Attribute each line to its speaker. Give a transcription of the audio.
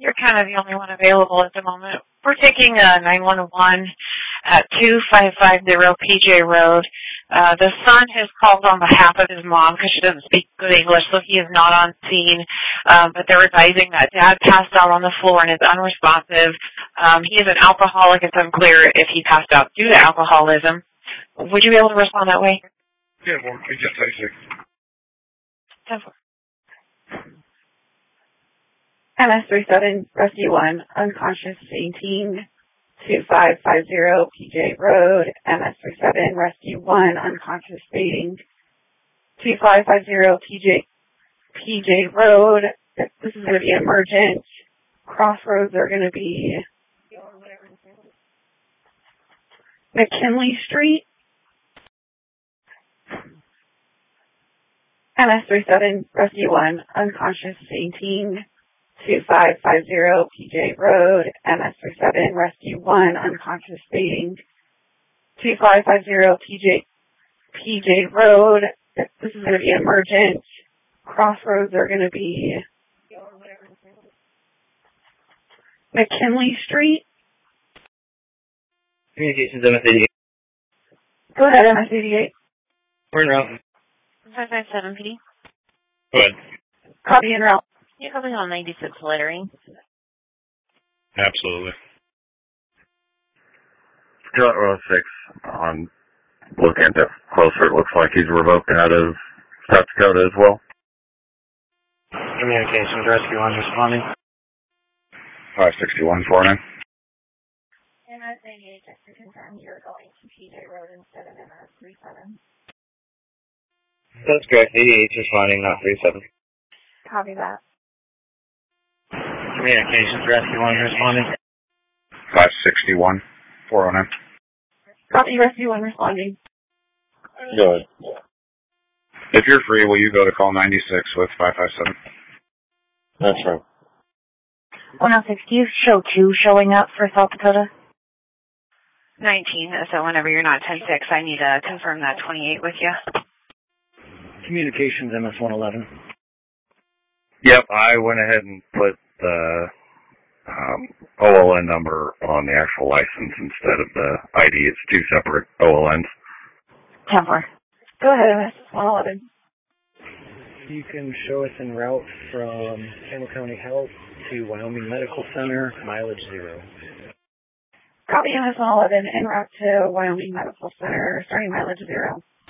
Speaker 1: You're kind of the only one available at the moment. We're taking 911 at 2550 PJ Road. The son has called on behalf of his mom because she doesn't speak good English, so he is not on scene. But they're advising that dad passed out on the floor and is unresponsive. He is an alcoholic. It's unclear if he passed out due to alcoholism. Would you be able to respond that way?
Speaker 2: Yeah, well, we just say 6.
Speaker 3: MS37, Rescue 1, unconscious fainting, 2550 PJ Road, MS37, Rescue 1, unconscious fainting, 2550 PJ Road. This is going to be emergent. Crossroads are going to be McKinley Street. MS37, Rescue 1, unconscious fainting, 2550 PJ Road, MS37, Rescue 1, unconscious fainting, 2550 PJ Road. This is going to be emergent. Crossroads are going to be McKinley Street.
Speaker 4: Communications MS88.
Speaker 3: Go ahead, MS88.
Speaker 4: We're in route.
Speaker 1: 557 PD.
Speaker 4: Go ahead.
Speaker 3: Copy en route.
Speaker 1: You're coming on 96 lettering.
Speaker 2: Absolutely.
Speaker 5: Got row 6 on looking at that closer. It looks like he's revoked out of South Dakota as well.
Speaker 4: Communications Rescue 1 responding.
Speaker 5: 561 for him.
Speaker 3: MS88, just to confirm you're going to PJ Road instead of MS37.
Speaker 4: That's correct. 88 responding, not 37.
Speaker 3: Copy that.
Speaker 4: Communications Rescue 1 responding.
Speaker 5: 561 409.
Speaker 3: Copy Rescue 1 responding.
Speaker 5: Go ahead. If you're free, will you go to call 96 with 557?
Speaker 4: That's right.
Speaker 1: 106, do you show 2 showing up for South Dakota? 19, so whenever you're not 10-6, I need to confirm that 28 with you.
Speaker 4: Communications MS111.
Speaker 5: Yep, I went ahead and put the OLN number on the actual license instead of the ID. It's 2 separate OLNs.
Speaker 1: 10-4.
Speaker 3: Go ahead, MS111.
Speaker 4: You can show us en route from Campbell County Health to Wyoming Medical Center, mileage 0.
Speaker 3: Copy MS111 en route to Wyoming Medical Center, starting mileage 0.